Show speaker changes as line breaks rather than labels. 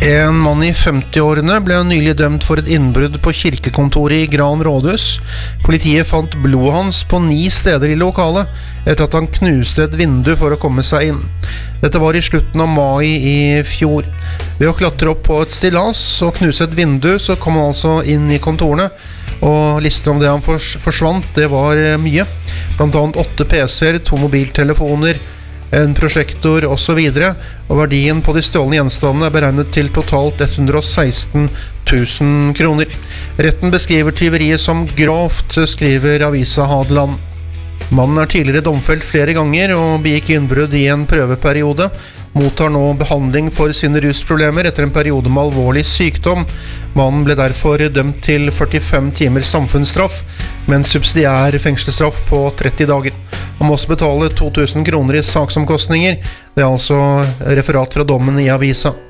En mann i 50-årene ble nylig dømt for et innbrudd på kirkekontoret i Gran Rådhus. Politiet fant blodet hans på 9 steder i lokalet, etter at han knuste et vindu for å komme seg inn. Dette var i slutten av mai i fjor. Ved å klatre opp på et stillas og knuse et vindu, så kom han altså inn i kontorene. Og lister om det han forsvant, det var mye. Blant annet 8 PC-er, 2 mobiltelefoner, en prosjektor og så videre, og verdien på de stjålne gjenstandene er beregnet til totalt 116 000 kroner. Retten beskriver tyveriet som grovt, skriver avisa Hadeland. Mannen er tidligere domfelt flere ganger og begikk innbrudd i en prøveperiode. Mottar nå behandling for sine rusproblemer etter en periode med alvorlig sykdom. Mannen ble derfor dømt til 45 timer samfunnsstraff, med en subsidiær fengselsstraff på 30 dager. Han må også betale 2000 kroner i saksomkostninger. Det er altså referat fra dommen i avisa.